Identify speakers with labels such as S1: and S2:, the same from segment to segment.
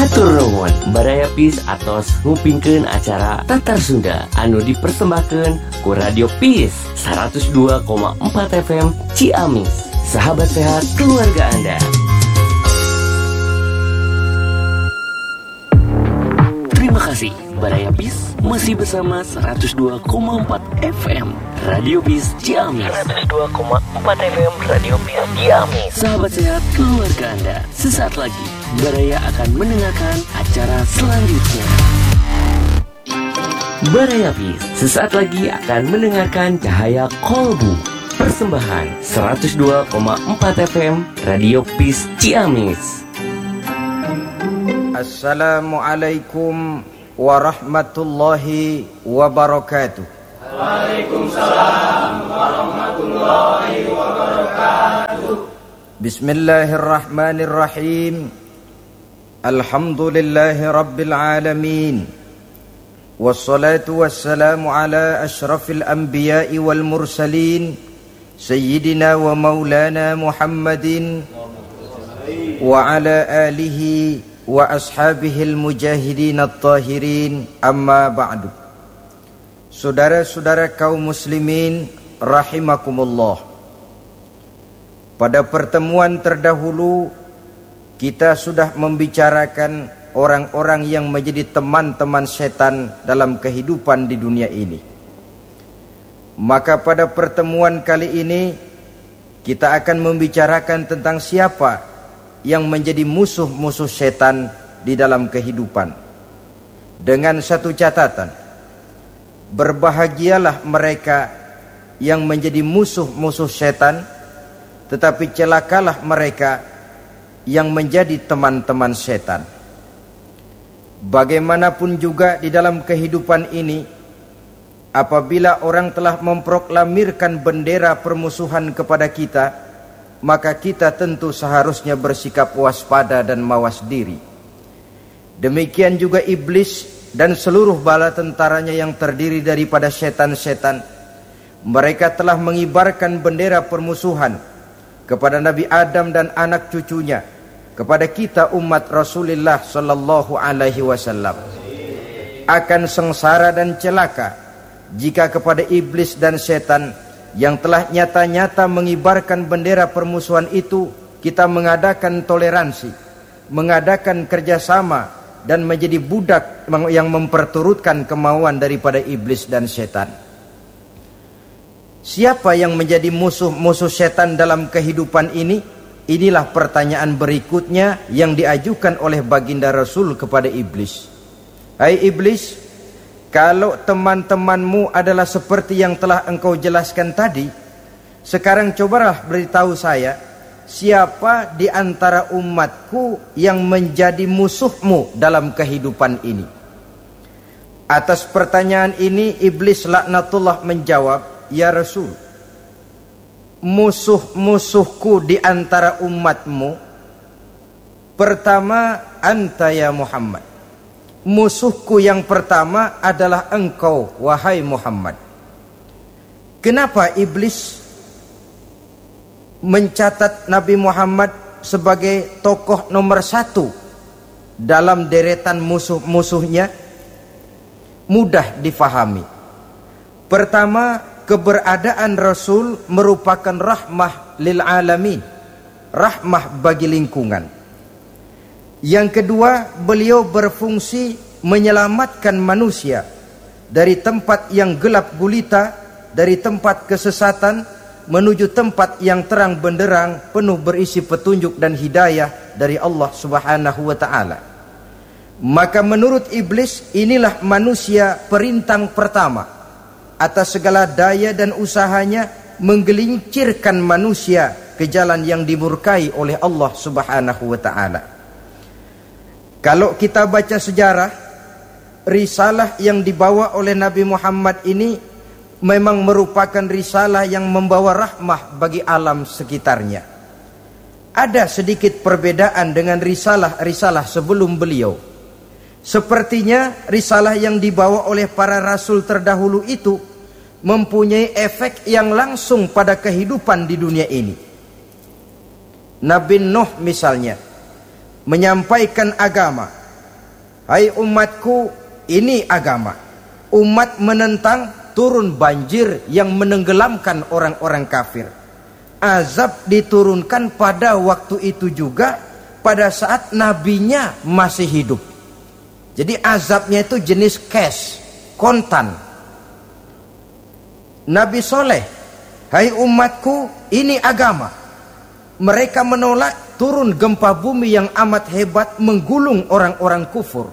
S1: Hatur nuhun, barayapis atos ngupingkeun acara Tatar Sunda anu dipersembahkeun ku Radio Peace 102,4 FM Ciamis. Sahabat sehat keluarga Anda. Terima kasih, barayapis masih bersama 102,4 FM Radio Peace Ciamis. 102,4 FM Radio Peace Ciamis. Sahabat sehat keluarga Anda, sesaat lagi Baraya akan mendengarkan acara selanjutnya. Baraya Peace sesaat lagi akan mendengarkan Cahaya Kolbu. Persembahan 102,4 FM Radio Peace Ciamis.
S2: Assalamualaikum warahmatullahi wabarakatuh.
S3: Waalaikumsalam warahmatullahi wabarakatuh.
S2: Bismillahirrahmanirrahim. Alhamdulillahi rabbil alamin. Wassalatu wassalamu ala ashrafil anbiya'i wal mursalin Sayyidina wa maulana Muhammadin wa ala alihi wa ashabihil mujahidin at-tahirin, amma ba'du. Saudara-saudara kaum muslimin rahimakumullah. Pada pertemuan terdahulu kita sudah membicarakan orang-orang yang menjadi teman-teman setan dalam kehidupan di dunia ini. Maka pada pertemuan kali ini kita akan membicarakan tentang siapa yang menjadi musuh-musuh setan di dalam kehidupan. Dengan satu catatan, berbahagialah mereka yang menjadi musuh-musuh setan, tetapi celakalah mereka yang menjadi teman-teman setan. Bagaimanapun juga di dalam kehidupan ini, apabila orang telah memproklamirkan bendera permusuhan kepada kita, maka kita tentu seharusnya bersikap waspada dan mawas diri. Demikian juga iblis dan seluruh bala tentaranya yang terdiri daripada setan-setan. Mereka telah mengibarkan bendera permusuhan kepada Nabi Adam dan anak cucunya, kepada kita umat Rasulullah sallallahu alaihi wasallam. Akan sengsara dan celaka jika kepada iblis dan setan yang telah nyata-nyata mengibarkan bendera permusuhan itu kita mengadakan toleransi, mengadakan kerjasama, dan menjadi budak yang memperturutkan kemauan daripada iblis dan setan. Siapa yang menjadi musuh-musuh setan dalam kehidupan ini? Inilah pertanyaan berikutnya yang diajukan oleh baginda Rasul kepada iblis. Hai iblis, kalau teman-temanmu adalah seperti yang telah engkau jelaskan tadi, sekarang cobalah beritahu saya, siapa di antara umatku yang menjadi musuhmu dalam kehidupan ini? Atas pertanyaan ini iblis laknatullah menjawab, ya Rasul, musuh-musuhku di antara umatmu, pertama anta ya Muhammad. Musuhku yang pertama adalah engkau, wahai Muhammad. Kenapa iblis mencatat Nabi Muhammad sebagai tokoh nomor satu dalam deretan musuh-musuhnya? Mudah difahami. Pertama, keberadaan Rasul merupakan rahmah lil alamin, rahmah bagi lingkungan. Yang kedua, beliau berfungsi menyelamatkan manusia dari tempat yang gelap gulita, dari tempat kesesatan menuju tempat yang terang benderang, penuh berisi petunjuk dan hidayah dari Allah Subhanahu wa taala. Maka menurut iblis, inilah manusia perintang pertama atas segala daya dan usahanya menggelincirkan manusia ke jalan yang dimurkai oleh Allah Subhanahu wa taala. Kalau kita baca sejarah, risalah yang dibawa oleh Nabi Muhammad ini memang merupakan risalah yang membawa rahmah bagi alam sekitarnya. Ada sedikit perbedaan dengan risalah-risalah sebelum beliau. Sepertinya risalah yang dibawa oleh para rasul terdahulu itu mempunyai efek yang langsung pada kehidupan di dunia ini. Nabi Nuh misalnya menyampaikan agama hai umatku, ini agama. Umat menentang, turun banjir yang menenggelamkan orang-orang kafir. Azab diturunkan pada waktu itu juga, pada saat nabinya masih hidup. Jadi azabnya itu jenis cash, kontan. Nabi Soleh, hai umatku, ini agama. Mereka menolak, turun gempa bumi yang amat hebat menggulung orang-orang kufur.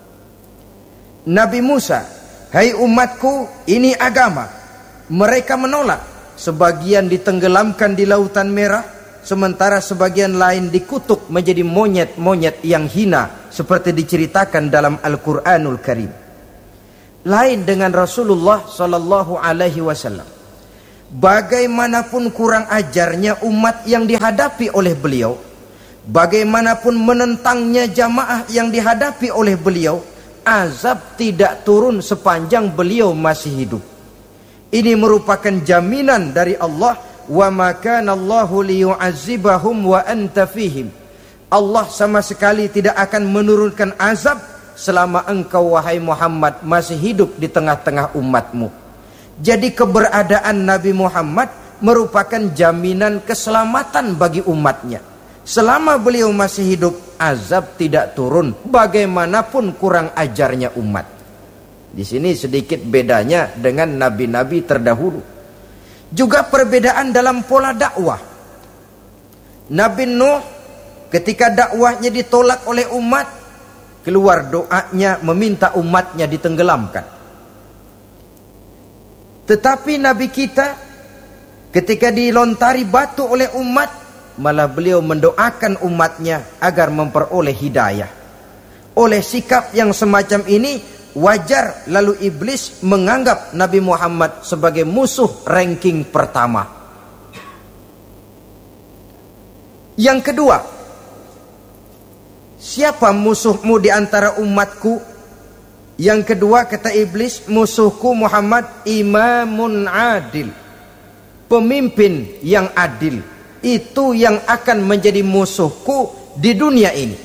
S2: Nabi Musa, hai umatku, ini agama. Mereka menolak, sebagian ditenggelamkan di Lautan Merah, sementara sebagian lain dikutuk menjadi monyet-monyet yang hina, seperti diceritakan dalam Al-Quranul Karim. Lain dengan Rasulullah Sallallahu Alaihi Wasallam. Bagaimanapun kurang ajarnya umat yang dihadapi oleh beliau, bagaimanapun menentangnya jamaah yang dihadapi oleh beliau, azab tidak turun sepanjang beliau masih hidup. Ini merupakan jaminan dari Allah, wa ma kana Allahu liyu'adzibahum wa anta fihim. Allah sama sekali tidak akan menurunkan azab selama engkau wahai Muhammad masih hidup di tengah-tengah umatmu. Jadi keberadaan Nabi Muhammad merupakan jaminan keselamatan bagi umatnya. Selama beliau masih hidup, azab tidak turun bagaimanapun kurang ajarnya umat. Di sini sedikit bedanya dengan nabi-nabi terdahulu. Juga perbedaan dalam pola dakwah. Nabi Nuh ketika dakwahnya ditolak oleh umat, keluar doanya meminta umatnya ditenggelamkan. Tetapi Nabi kita ketika dilontari batu oleh umat, malah beliau mendoakan umatnya agar memperoleh hidayah. Oleh sikap yang semacam ini, wajar lalu iblis menganggap Nabi Muhammad sebagai musuh ranking pertama. Yang kedua, siapa musuhmu di antara umatku? Yang kedua kata iblis, musuhku Muhammad imamun adil, pemimpin yang adil. Itu yang akan menjadi musuhku di dunia ini.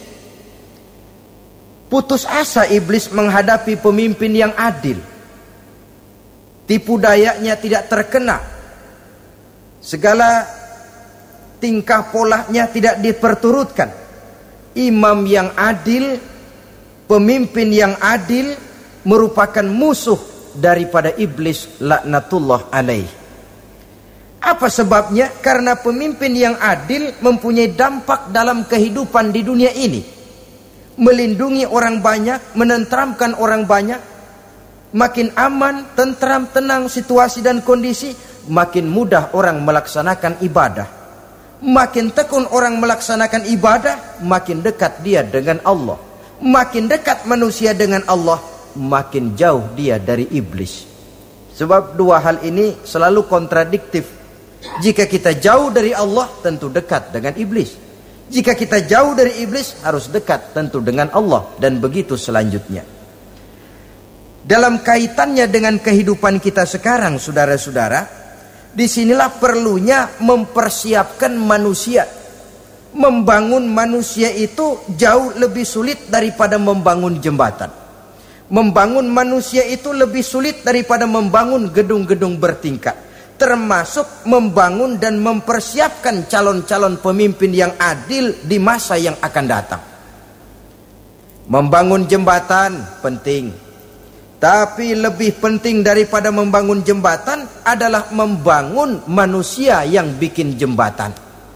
S2: Putus asa iblis menghadapi pemimpin yang adil. Tipu dayanya tidak terkena. Segala tingkah polanya tidak diperturutkan. Imam yang adil, pemimpin yang adil merupakan musuh daripada iblis laknatullah alaih. Apa sebabnya? Karena pemimpin yang adil mempunyai dampak dalam kehidupan di dunia ini. Melindungi orang banyak, menenteramkan orang banyak. Makin aman, tentram, tenang situasi dan kondisi, makin mudah orang melaksanakan ibadah. Makin tekun orang melaksanakan ibadah, makin dekat dia dengan Allah. Makin dekat manusia dengan Allah, makin jauh dia dari iblis. Sebab dua hal ini selalu kontradiktif. Jika kita jauh dari Allah, tentu dekat dengan iblis. Jika kita jauh dari iblis, harus dekat tentu dengan Allah. Dan begitu selanjutnya. Dalam kaitannya dengan kehidupan kita sekarang, saudara-saudara, disinilah perlunya mempersiapkan manusia. Membangun manusia itu jauh lebih sulit daripada membangun jembatan. Membangun manusia itu lebih sulit daripada membangun gedung-gedung bertingkat. Termasuk membangun dan mempersiapkan calon-calon pemimpin yang adil di masa yang akan datang. Membangun jembatan penting. Tapi lebih penting daripada membangun jembatan adalah membangun manusia yang bikin jembatan.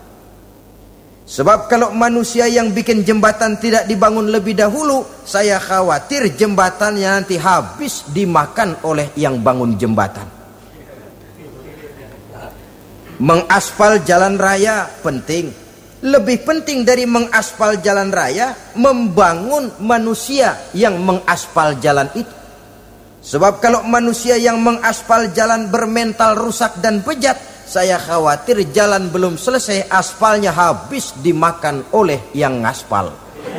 S2: Sebab kalau manusia yang bikin jembatan tidak dibangun lebih dahulu, saya khawatir jembatannya nanti habis dimakan oleh yang bangun jembatan. Mengaspal jalan raya penting. Lebih penting dari mengaspal jalan raya, membangun manusia yang mengaspal jalan itu. Sebab kalau manusia yang mengaspal jalan bermental rusak dan bejat, saya khawatir jalan belum selesai, aspalnya habis dimakan oleh yang ngaspal.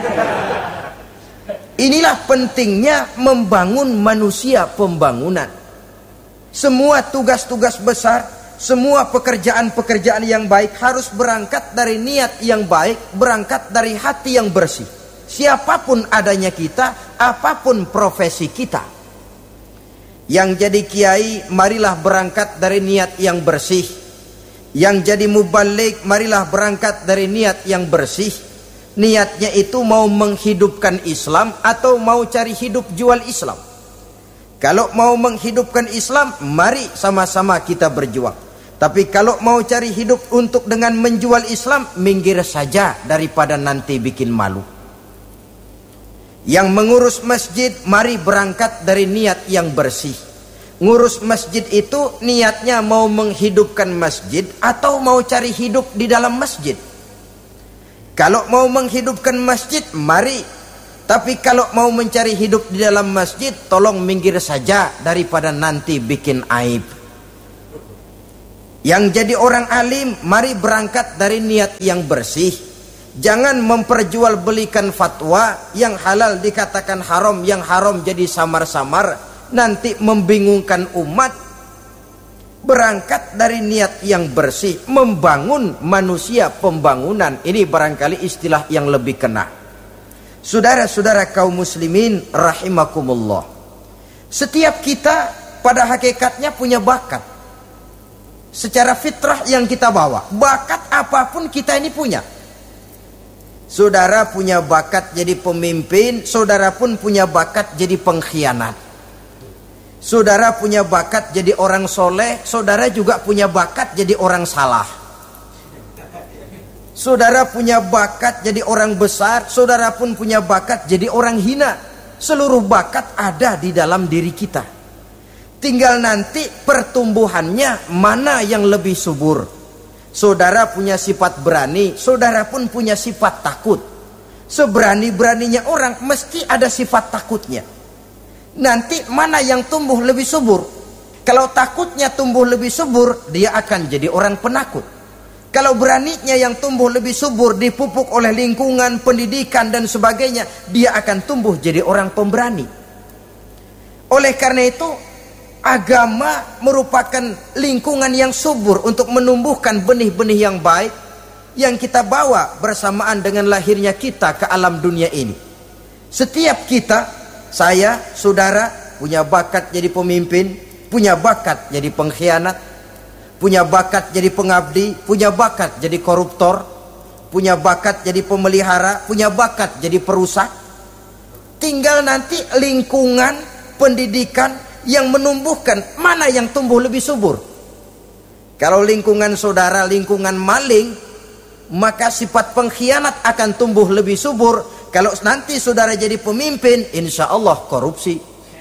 S2: Inilah pentingnya membangun manusia pembangunan. Semua tugas-tugas besar, semua pekerjaan-pekerjaan yang baik harus berangkat dari niat yang baik, berangkat dari hati yang bersih. Siapapun adanya kita, apapun profesi kita. Yang jadi kiai, marilah berangkat dari niat yang bersih. Yang jadi mubaligh, marilah berangkat dari niat yang bersih. Niatnya itu mau menghidupkan Islam atau mau cari hidup jual Islam. Kalau mau menghidupkan Islam, mari sama-sama kita berjuang. Tapi kalau mau cari hidup untuk dengan menjual Islam, minggir saja daripada nanti bikin malu. Yang mengurus masjid, mari berangkat dari niat yang bersih. Ngurus masjid itu niatnya mau menghidupkan masjid atau mau cari hidup di dalam masjid. Kalau mau menghidupkan masjid, mari. Tapi kalau mau mencari hidup di dalam masjid, tolong minggir saja daripada nanti bikin aib. Yang jadi orang alim, mari berangkat dari niat yang bersih. Jangan memperjualbelikan fatwa, yang halal dikatakan haram, yang haram jadi samar-samar, nanti membingungkan umat. Berangkat dari niat yang bersih, membangun manusia pembangunan. Ini barangkali istilah yang lebih kena. Saudara-saudara kaum muslimin rahimakumullah. Setiap kita pada hakikatnya punya bakat. Secara fitrah yang kita bawa, bakat apapun kita ini punya. Saudara punya bakat jadi pemimpin, saudara pun punya bakat jadi pengkhianat. Saudara punya bakat jadi orang soleh, saudara juga punya bakat jadi orang salah. Saudara punya bakat jadi orang besar, saudara pun punya bakat jadi orang hina. Seluruh bakat ada di dalam diri kita. Tinggal nanti pertumbuhannya mana yang lebih subur. Saudara punya sifat berani, saudara pun punya sifat takut. Seberani-beraninya orang mesti ada sifat takutnya. Nanti mana yang tumbuh lebih subur? Kalau takutnya tumbuh lebih subur, dia akan jadi orang penakut. Kalau beraninya yang tumbuh lebih subur, dipupuk oleh lingkungan, pendidikan dan sebagainya, dia akan tumbuh jadi orang pemberani. Oleh karena itu, agama merupakan lingkungan yang subur untuk menumbuhkan benih-benih yang baik yang kita bawa bersamaan dengan lahirnya kita ke alam dunia ini. Setiap kita, saya, saudara, punya bakat jadi pemimpin, punya bakat jadi pengkhianat, punya bakat jadi pengabdi, punya bakat jadi koruptor, punya bakat jadi pemelihara, punya bakat jadi perusak. Tinggal nanti lingkungan, pendidikan yang menumbuhkan mana yang tumbuh lebih subur. Kalau lingkungan saudara lingkungan maling, maka sifat pengkhianat akan tumbuh lebih subur. Kalau nanti saudara jadi pemimpin, insya Allah korupsi.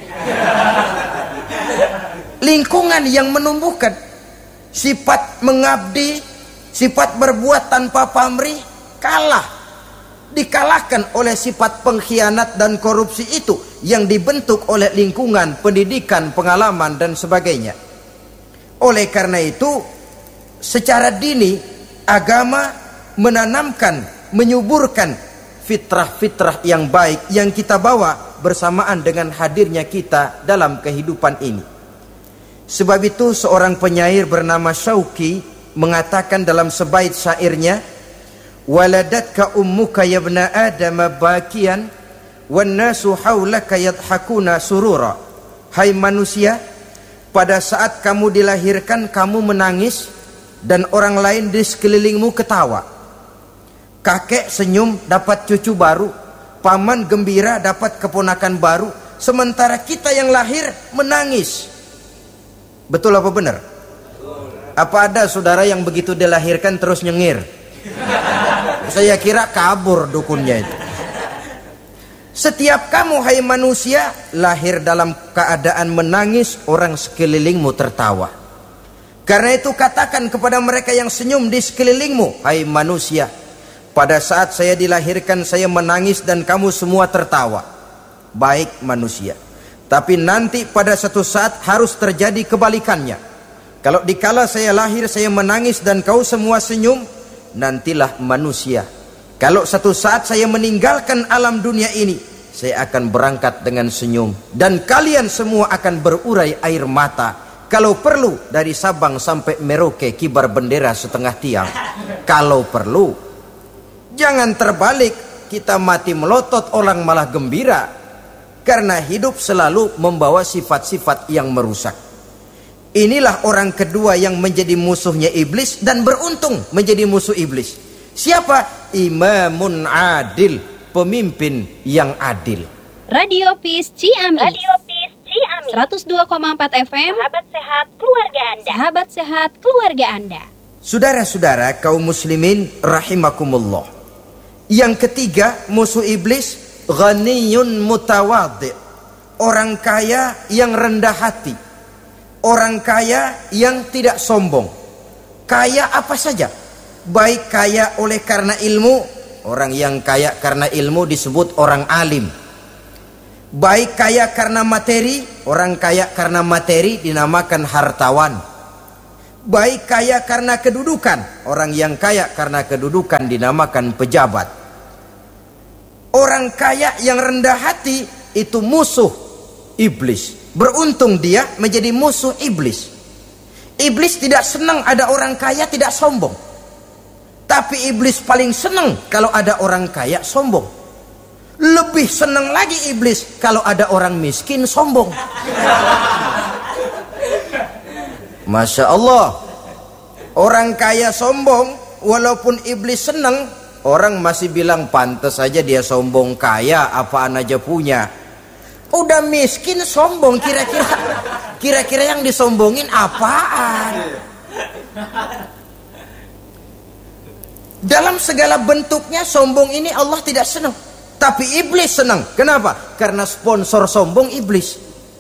S2: Lingkungan yang menumbuhkan sifat mengabdi, sifat berbuat tanpa pamrih, dikalahkan oleh sifat pengkhianat dan korupsi itu yang dibentuk oleh lingkungan, pendidikan, pengalaman dan sebagainya. Oleh karena itu, secara dini agama menanamkan, menyuburkan fitrah-fitrah yang baik yang kita bawa bersamaan dengan hadirnya kita dalam kehidupan ini. Sebab itu seorang penyair bernama Syauqi mengatakan dalam sebaik syairnya, waladatka ummuka ya ibna adam bakian wan nasu haulaka yadhakuna surura. Hai manusia, pada saat kamu dilahirkan kamu menangis dan orang lain di sekelilingmu ketawa. Kakek senyum dapat cucu baru, paman gembira dapat keponakan baru, sementara kita yang lahir menangis. Betul apa benar? Apa ada saudara yang begitu dilahirkan terus nyengir? Saya kira kabur dukunnya itu. Setiap kamu hai manusia lahir dalam keadaan menangis, orang sekelilingmu tertawa. Karena itu katakan kepada mereka yang senyum di sekelilingmu, hai manusia, pada saat saya dilahirkan saya menangis dan kamu semua tertawa. Baik manusia. Tapi nanti pada satu saat harus terjadi kebalikannya. Kalau dikala saya lahir saya menangis dan kau semua senyum, nantilah manusia. Kalau satu saat saya meninggalkan alam dunia ini, saya akan berangkat dengan senyum. Dan kalian semua akan berurai air mata. Kalau perlu dari Sabang sampai Merauke kibar bendera setengah tiang. Kalau perlu. Jangan terbalik. kita mati melotot, orang malah gembira. Karena hidup selalu membawa sifat-sifat yang merusak. Inilah orang kedua yang menjadi musuhnya iblis dan beruntung menjadi musuh iblis. Siapa? Imamun adil, pemimpin yang adil.
S4: Radio Peace Ciamis. 102,4 FM. Sahabat sehat keluarga Anda. Sahabat sehat keluarga Anda.
S2: Saudara-saudara kaum muslimin rahimakumullah. Yang ketiga musuh iblis, ghaniyun mutawadhi. Orang kaya yang rendah hati. Orang kaya yang tidak sombong. Kaya apa saja. Baik kaya oleh karena ilmu. Orang yang kaya karena ilmu disebut orang alim. Baik kaya karena materi. Orang kaya karena materi dinamakan hartawan. Baik kaya karena kedudukan. Orang yang kaya karena kedudukan dinamakan pejabat. Orang kaya yang rendah hati itu musuh iblis. Beruntung dia menjadi musuh iblis. Iblis tidak senang ada orang kaya tidak sombong. Tapi iblis paling senang kalau ada orang kaya sombong. Lebih senang lagi iblis kalau ada orang miskin sombong. Masya Allah. Orang kaya sombong, walaupun iblis senang, orang masih bilang pantas saja dia sombong, kaya apaan aja punya. Udah miskin sombong, kira-kira yang disombongin apaan? Dalam segala bentuknya sombong ini Allah tidak senang. Tapi iblis senang. Kenapa? Karena sponsor sombong iblis.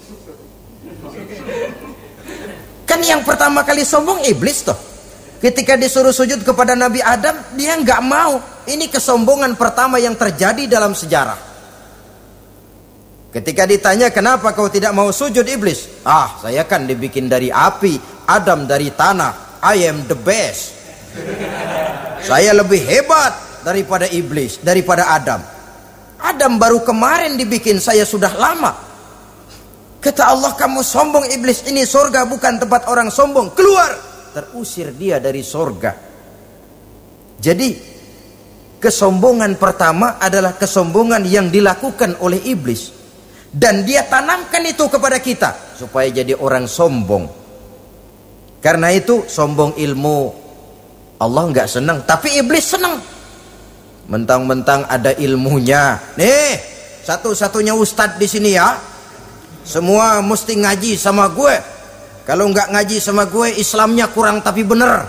S2: Kan yang pertama kali sombong iblis toh. Ketika disuruh sujud kepada Nabi Adam, dia nggak mau. Ini kesombongan pertama yang terjadi dalam sejarah. Ketika ditanya kenapa kau tidak mau sujud iblis? Saya kan dibikin dari api, Adam dari tanah. I am the best. Saya lebih hebat daripada iblis, daripada Adam. Adam baru kemarin dibikin, saya sudah lama. Kata Allah, kamu sombong iblis, ini surga bukan tempat orang sombong. Keluar! Terusir dia dari surga. Jadi kesombongan pertama adalah kesombongan yang dilakukan oleh iblis. Dan dia tanamkan itu kepada kita supaya jadi orang sombong. Karena itu sombong ilmu Allah nggak senang, tapi iblis senang. Mentang-mentang ada ilmunya. Nih, satu-satunya ustadz di sini ya. Semua mesti ngaji sama gue. Kalau nggak ngaji sama gue, Islamnya kurang tapi bener.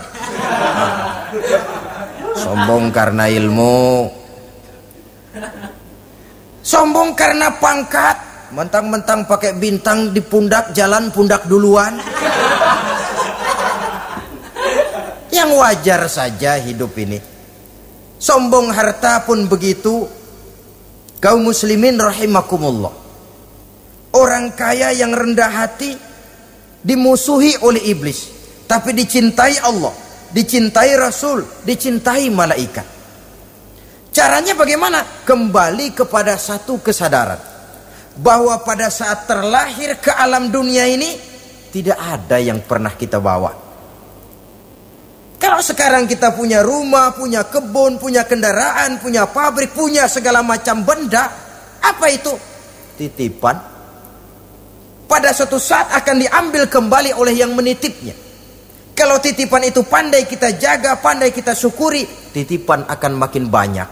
S2: Sombong karena ilmu. Sombong karena pangkat. Mentang-mentang pakai bintang di pundak, jalan pundak duluan. Yang wajar saja hidup ini. Sombong harta pun begitu. Kaum muslimin rahimakumullah. Orang kaya yang rendah hati dimusuhi oleh iblis, tapi dicintai Allah, dicintai Rasul, dicintai malaikat. Caranya bagaimana? Kembali kepada satu kesadaran bahwa pada saat terlahir ke alam dunia ini tidak ada yang pernah kita bawa. Kalau sekarang kita punya rumah, punya kebun, punya kendaraan, punya pabrik, punya segala macam benda, apa itu? Titipan. Pada suatu saat akan diambil kembali oleh yang menitipnya. Kalau titipan itu pandai kita jaga, pandai kita syukuri, titipan akan makin banyak.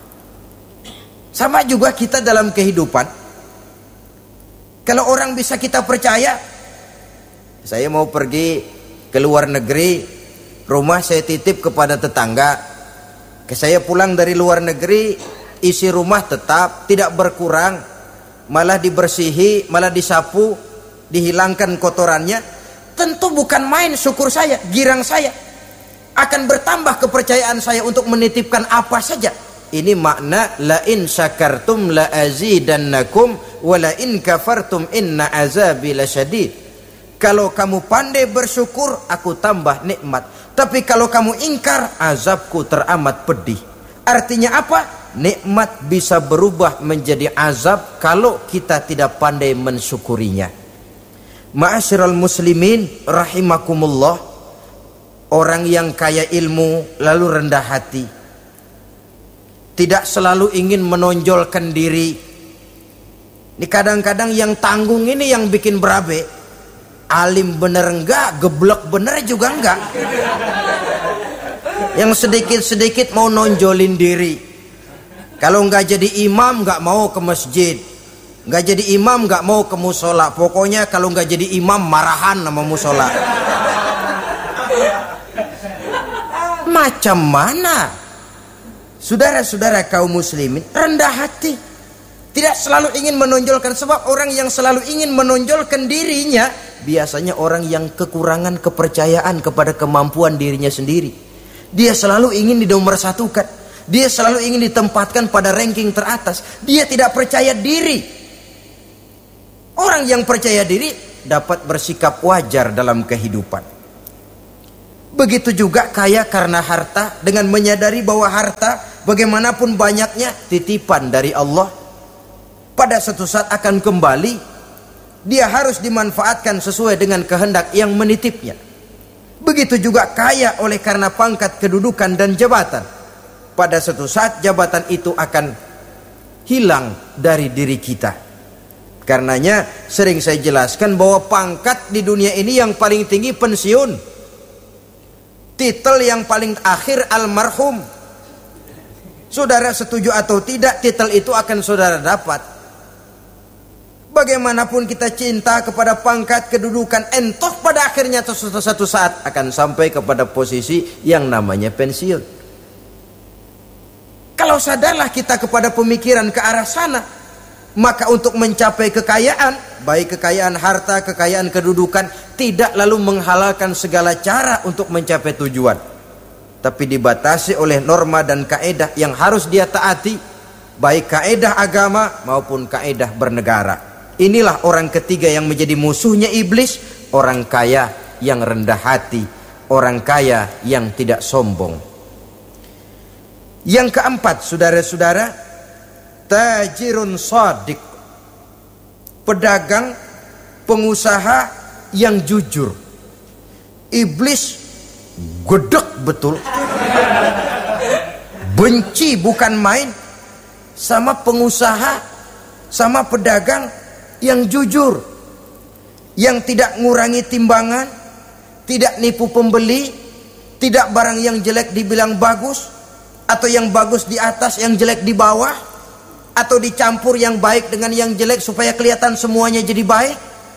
S2: Sama juga kita dalam kehidupan. Kalau orang bisa kita percaya, saya mau pergi ke luar negeri, rumah saya titip kepada tetangga. Saya pulang dari luar negeri, isi rumah tetap tidak berkurang, malah dibersihi, malah disapu, dihilangkan kotorannya. Tentu bukan main syukur saya, girang saya. Akan bertambah kepercayaan saya untuk menitipkan apa saja. Ini makna la in syakartum la azidannakum wa la in kafartum inna azabi lasyadid. Kalau kamu pandai bersyukur, aku tambah nikmat. Tapi kalau kamu ingkar, azabku teramat pedih. Artinya apa? Nikmat bisa berubah menjadi azab kalau kita tidak pandai mensyukurinya. Ma'asyiral muslimin rahimakumullah. Orang yang kaya ilmu lalu rendah hati tidak selalu ingin menonjolkan diri. Ini kadang-kadang yang tanggung ini yang bikin berabe. Alim bener enggak, geblek bener juga enggak. Yang sedikit-sedikit mau nonjolin diri. Kalau enggak jadi imam enggak mau ke masjid. Enggak jadi imam enggak mau ke musola. Pokoknya kalau enggak jadi imam marahan sama musola. Macam mana? Saudara-saudara kaum muslimin, rendah hati. Tidak selalu ingin menonjolkan, sebab orang yang selalu ingin menonjolkan dirinya biasanya orang yang kekurangan kepercayaan kepada kemampuan dirinya sendiri. Dia selalu ingin dinomorsatukan. Dia selalu ingin ditempatkan pada ranking teratas. Dia tidak percaya diri. Orang yang percaya diri dapat bersikap wajar dalam kehidupan. Begitu juga kaya karena harta, dengan menyadari bahwa harta bagaimanapun banyaknya titipan dari Allah. Pada suatu saat akan kembali. Dia harus dimanfaatkan sesuai dengan kehendak yang menitipnya. Begitu juga kaya oleh karena pangkat, kedudukan dan jabatan. Pada suatu saat jabatan itu akan hilang dari diri kita. Karenanya sering saya jelaskan bahwa pangkat di dunia ini yang paling tinggi pensiun. Titel yang paling akhir almarhum. Saudara setuju atau tidak, titel itu akan saudara dapat. Bagaimanapun kita cinta kepada pangkat, kedudukan, entah pada akhirnya satu saat akan sampai kepada posisi yang namanya pensiun. Kalau sadarlah kita kepada pemikiran ke arah sana, maka untuk mencapai kekayaan, baik kekayaan harta, kekayaan kedudukan, tidak lalu menghalalkan segala cara untuk mencapai tujuan, tapi dibatasi oleh norma dan kaedah yang harus dia taati, baik kaedah agama maupun kaedah bernegara. Inilah orang ketiga yang menjadi musuhnya iblis, orang kaya yang rendah hati, orang kaya yang tidak sombong. Yang keempat, saudara-saudara, tajirun shadiq, pedagang, pengusaha yang jujur. Iblis gedek betul, benci bukan main sama pengusaha, sama pedagang yang jujur, yang tidak ngurangi timbangan, tidak nipu pembeli, tidak barang yang jelek dibilang bagus, atau yang bagus di atas yang jelek di bawah, atau dicampur yang baik dengan yang jelek supaya kelihatan semuanya jadi baik.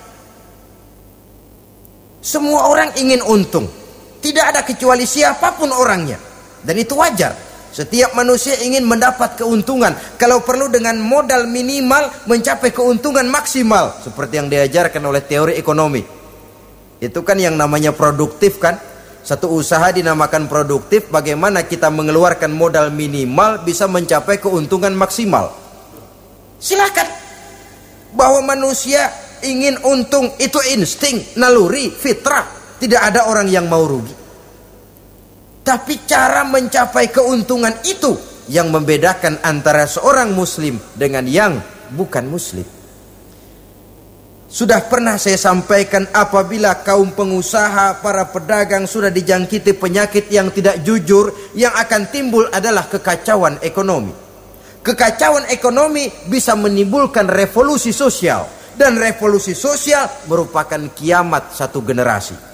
S2: Semua orang ingin untung, tidak ada kecuali siapapun orangnya, dan itu wajar. Setiap manusia ingin mendapat keuntungan, kalau perlu dengan modal minimal mencapai keuntungan maksimal, seperti yang diajarkan oleh teori ekonomi. Itu kan yang namanya produktif kan. Satu usaha dinamakan produktif, bagaimana kita mengeluarkan modal minimal bisa mencapai keuntungan maksimal. Silakan. Bahwa manusia ingin untung itu insting, naluri, fitrah. Tidak ada orang yang mau rugi. Tapi cara mencapai keuntungan itu yang membedakan antara seorang muslim dengan yang bukan muslim. Sudah pernah saya sampaikan, apabila kaum pengusaha, para pedagang sudah dijangkiti penyakit yang tidak jujur, yang akan timbul adalah kekacauan ekonomi. Kekacauan ekonomi bisa menimbulkan revolusi sosial, dan revolusi sosial merupakan kiamat satu generasi.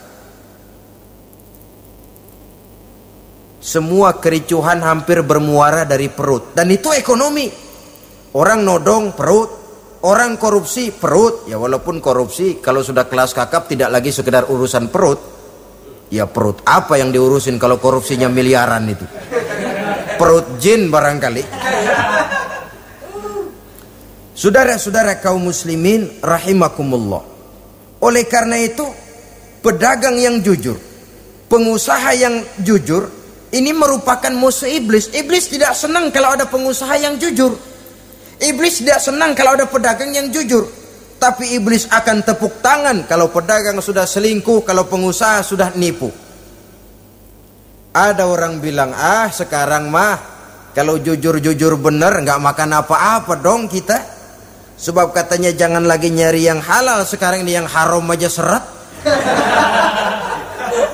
S2: Semua kericuhan hampir bermuara dari perut, dan itu ekonomi. Orang nodong perut, orang korupsi perut. Ya walaupun korupsi kalau sudah kelas kakap tidak lagi sekedar urusan perut. Ya perut apa yang diurusin kalau korupsinya miliaran itu? Perut jin barangkali. Saudara-saudara kaum muslimin rahimakumullah. Oleh karena itu, pedagang yang jujur, pengusaha yang jujur, ini merupakan musuh iblis. Iblis tidak senang kalau ada pengusaha yang jujur. Iblis tidak senang kalau ada pedagang yang jujur. Tapi iblis akan tepuk tangan kalau pedagang sudah selingkuh, kalau pengusaha sudah nipu. Ada orang bilang, sekarang mah kalau jujur-jujur bener nggak makan apa-apa dong kita. Sebab katanya jangan lagi nyari yang halal, sekarang ini yang haram aja seret.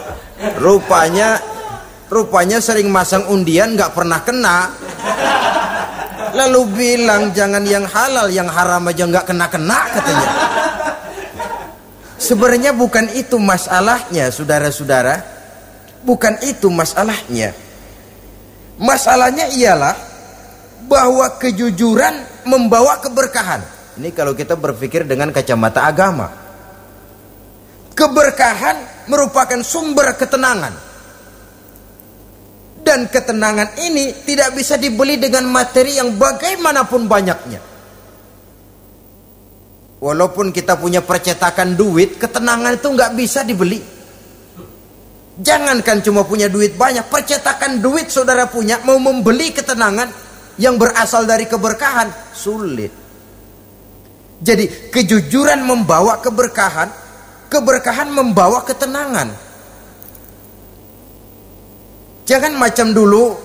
S2: Rupanya sering masang undian nggak pernah kena. Lalu bilang jangan yang halal, yang haram aja nggak kena-kena katanya. Sebenarnya bukan itu masalahnya, saudara-saudara. Bukan itu masalahnya. Masalahnya ialah bahwa kejujuran membawa keberkahan. Ini kalau kita berpikir dengan kacamata agama. Keberkahan merupakan sumber ketenangan. Dan ketenangan ini tidak bisa dibeli dengan materi yang bagaimanapun banyaknya. Walaupun kita punya percetakan duit, ketenangan itu nggak bisa dibeli. Jangankan cuma punya duit banyak, percetakan duit saudara punya, mau membeli ketenangan yang berasal dari keberkahan, sulit. Jadi kejujuran membawa keberkahan, keberkahan membawa ketenangan. Jangan macam dulu